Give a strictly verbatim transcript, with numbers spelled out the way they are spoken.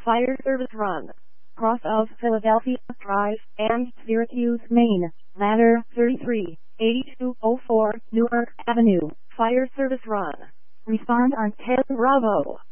Fire Service Run. Cross of Philadelphia Drive and Syracuse, Maine. Ladder thirty-three, eighty-two oh four, Newark Avenue. Fire Service Run. Respond on ten Bravo.